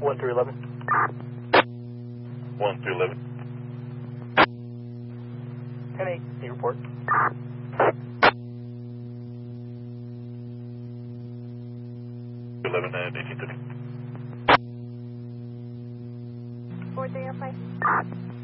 1 through 11. 1 through 11. 10-8, the report. 11 and 1830. 4305.